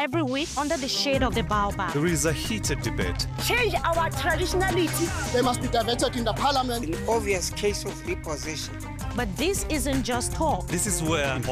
every week under the shade of the baobab. There is a heated debate. Change our traditionality. They must be diverted in the parliament. An obvious case of repossession. But this isn't just talk. This is where